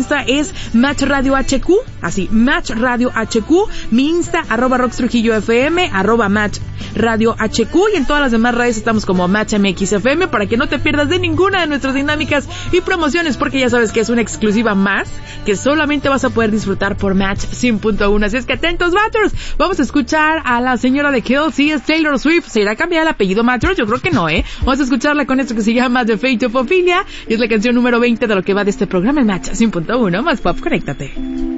Insta es Match Radio HQ, así, Match Radio HQ, mi Insta, @RoxTrujilloFM, @Match Radio HQ, y en todas las demás redes estamos como Match MXFM, para que no te pierdas de ninguna de nuestras dinámicas y promociones, porque ya sabes que es una exclusiva más que solamente vas a poder disfrutar por Match 100.1. Así es que atentos, Matchers. Vamos a escuchar a la señora de Kills, sí, es Taylor Swift. ¿Se irá a cambiar el apellido Matchers? Yo creo que no, Vamos a escucharla con esto que se llama The Fate of Ophelia, y es la canción número 20 de lo que va de este programa, el Match 100.1. Más pop, conéctate.